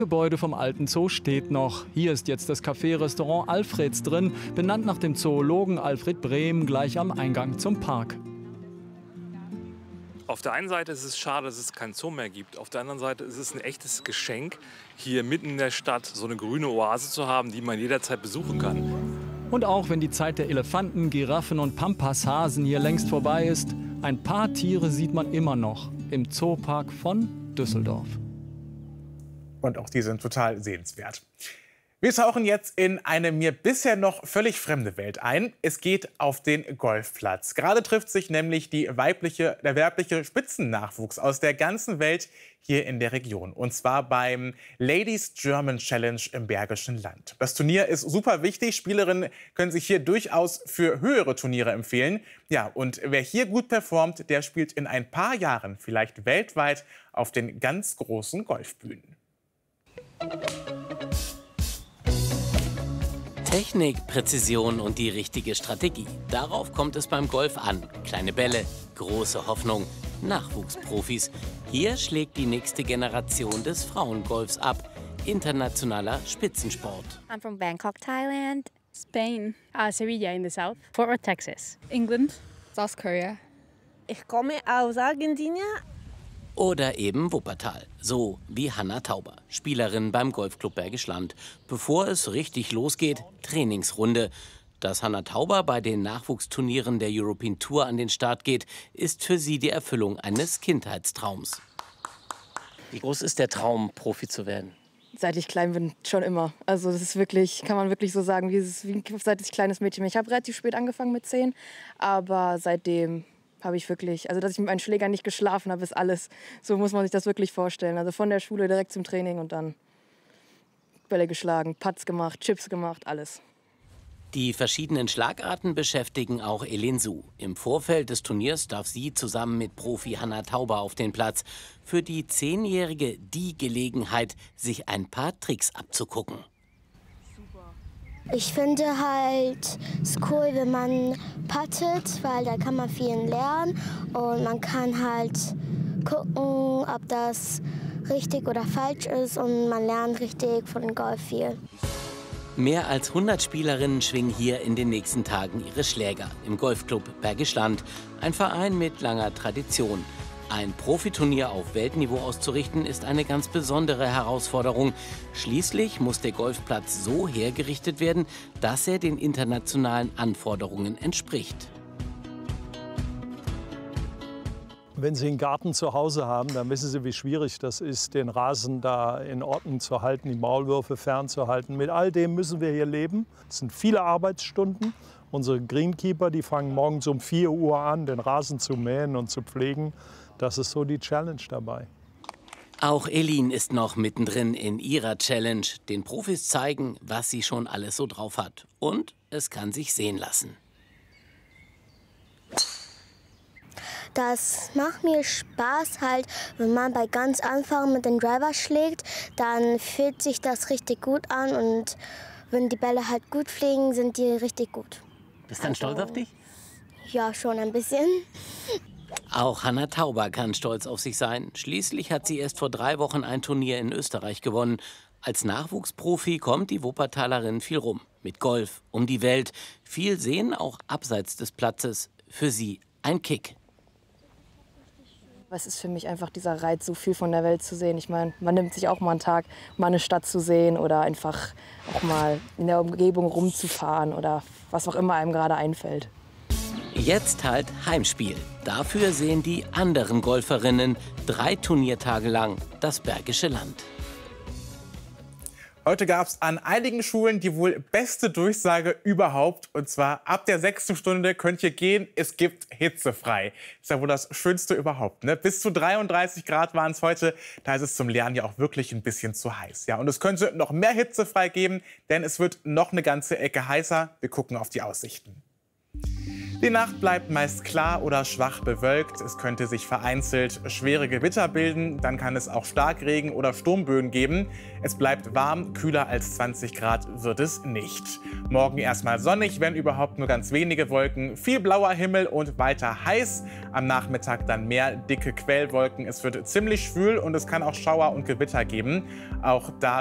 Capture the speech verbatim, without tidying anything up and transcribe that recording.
Das Gebäude vom alten Zoo steht noch. Hier ist jetzt das Café-Restaurant Alfreds drin, benannt nach dem Zoologen Alfred Brehm, gleich am Eingang zum Park. Auf der einen Seite ist es schade, dass es kein Zoo mehr gibt. Auf der anderen Seite ist es ein echtes Geschenk, hier mitten in der Stadt so eine grüne Oase zu haben, die man jederzeit besuchen kann. Und auch wenn die Zeit der Elefanten, Giraffen und Pampashasen hier längst vorbei ist, ein paar Tiere sieht man immer noch im Zoopark von Düsseldorf. Und auch die sind total sehenswert. Wir tauchen jetzt in eine mir bisher noch völlig fremde Welt ein. Es geht auf den Golfplatz. Gerade trifft sich nämlich die weibliche, der weibliche Spitzennachwuchs aus der ganzen Welt hier in der Region. Und zwar beim Ladies German Challenge im Bergischen Land. Das Turnier ist super wichtig. Spielerinnen können sich hier durchaus für höhere Turniere empfehlen. Ja, und wer hier gut performt, der spielt in ein paar Jahren vielleicht weltweit auf den ganz großen Golfbühnen. Technik, Präzision und die richtige Strategie. Darauf kommt es beim Golf an. Kleine Bälle, große Hoffnung, Nachwuchsprofis. Hier schlägt die nächste Generation des Frauengolfs ab. Internationaler Spitzensport. I'm from Bangkok, Thailand. Spain, uh, Sevilla in the south. Fort Worth, Texas. England, South Korea. Ich komme aus Argentinien. Oder eben Wuppertal, so wie Hanna Tauber, Spielerin beim Golfclub Bergisch Land. Bevor es richtig losgeht, Trainingsrunde. Dass Hanna Tauber bei den Nachwuchsturnieren der European Tour an den Start geht, ist für sie die Erfüllung eines Kindheitstraums. Wie groß ist der Traum, Profi zu werden? Seit ich klein bin, schon immer. Also das ist wirklich, kann man wirklich so sagen, wie, es, wie seit ich kleines Mädchen bin. Ich habe relativ spät angefangen mit zehn, aber seitdem habe ich wirklich, also dass ich mit meinen Schlägern nicht geschlafen habe, ist alles. So muss man sich das wirklich vorstellen. Also von der Schule direkt zum Training und dann Bälle geschlagen, Putts gemacht, Chips gemacht, alles. Die verschiedenen Schlagarten beschäftigen auch Elin Su. Im Vorfeld des Turniers darf sie zusammen mit Profi Hanna Tauber auf den Platz. Für die Zehnjährige die Gelegenheit, sich ein paar Tricks abzugucken. Ich finde halt es cool, wenn man puttet, weil da kann man viel lernen und man kann halt gucken, ob das richtig oder falsch ist und man lernt richtig von Golf viel. Mehr als hundert Spielerinnen schwingen hier in den nächsten Tagen ihre Schläger im Golfclub Bergisch Land, ein Verein mit langer Tradition. Ein Profiturnier auf Weltniveau auszurichten, ist eine ganz besondere Herausforderung. Schließlich muss der Golfplatz so hergerichtet werden, dass er den internationalen Anforderungen entspricht. Wenn Sie einen Garten zu Hause haben, dann wissen Sie, wie schwierig das ist, den Rasen da in Ordnung zu halten, die Maulwürfe fernzuhalten. Mit all dem müssen wir hier leben. Es sind viele Arbeitsstunden. Unsere Greenkeeper, die fangen morgens um vier Uhr an, den Rasen zu mähen und zu pflegen. Das ist so die Challenge dabei. Auch Elin ist noch mittendrin in ihrer Challenge. Den Profis zeigen, was sie schon alles so drauf hat. Und es kann sich sehen lassen. Das macht mir Spaß halt, wenn man bei ganz Anfang mit dem Driver schlägt, dann fühlt sich das richtig gut an und wenn die Bälle halt gut fliegen, sind die richtig gut. Bist du dann stolz auf dich? Ja, schon ein bisschen. Auch Hanna Tauber kann stolz auf sich sein. Schließlich hat sie erst vor drei Wochen ein Turnier in Österreich gewonnen. Als Nachwuchsprofi kommt die Wuppertalerin viel rum. Mit Golf, um die Welt. Viel sehen, auch abseits des Platzes. Für sie ein Kick. Es ist für mich einfach dieser Reiz, so viel von der Welt zu sehen. Ich meine, man nimmt sich auch mal einen Tag, mal eine Stadt zu sehen oder einfach auch mal in der Umgebung rumzufahren oder was auch immer einem gerade einfällt. Jetzt halt Heimspiel. Dafür sehen die anderen Golferinnen drei Turniertage lang das Bergische Land. Heute gab es an einigen Schulen die wohl beste Durchsage überhaupt. Und zwar ab der sechsten Stunde könnt ihr gehen, es gibt hitzefrei. Ist ja wohl das Schönste überhaupt, ne? Bis zu dreiunddreißig Grad waren es heute. Da ist es zum Lernen ja auch wirklich ein bisschen zu heiß. Ja, und es könnte noch mehr hitzefrei geben, denn es wird noch eine ganze Ecke heißer. Wir gucken auf die Aussichten. Die Nacht bleibt meist klar oder schwach bewölkt. Es könnte sich vereinzelt schwere Gewitter bilden. Dann kann es auch Starkregen oder Sturmböen geben. Es bleibt warm, kühler als zwanzig Grad wird es nicht. Morgen erstmal sonnig, wenn überhaupt nur ganz wenige Wolken. Viel blauer Himmel und weiter heiß. Am Nachmittag dann mehr dicke Quellwolken. Es wird ziemlich schwül und es kann auch Schauer und Gewitter geben. Auch da